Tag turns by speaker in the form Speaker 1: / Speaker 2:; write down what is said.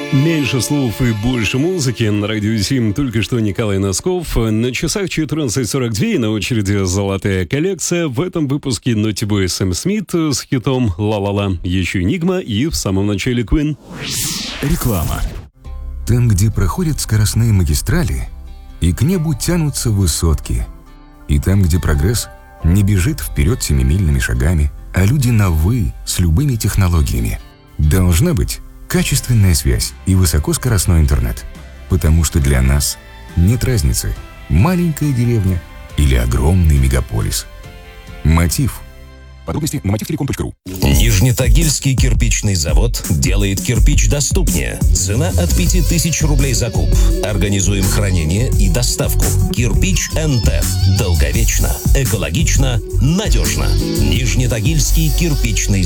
Speaker 1: Меньше слов и больше музыки. На радио 7 только что Николай Носков. На часах 14:42, на очереди «Золотая коллекция». В этом выпуске Naughty Boy Сэм Смит с хитом «Ла-ла-ла». Еще «Энигма» и в самом начале Queen.
Speaker 2: Реклама. Там, где проходят скоростные магистрали, и к небу тянутся высотки. И там, где прогресс не бежит вперед семимильными шагами, а люди на «вы» с любыми технологиями. Должна быть качественная связь и высокоскоростной интернет. Потому что для нас нет разницы, маленькая деревня или огромный мегаполис. Мотив. Подробности на motivtelecom.ru.
Speaker 3: Нижнетагильский кирпичный завод делает кирпич доступнее. Цена от 5000 рублей за куб. Организуем хранение и доставку. Кирпич НТ. Долговечно, экологично, надежно. Нижнетагильский кирпичный завод.